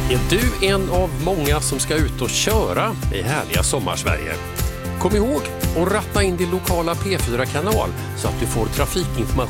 Är du en av många som ska ut och köra i härliga sommarsverige? Kom ihåg att ratta in din lokala P4-kanal så att du får trafikinformation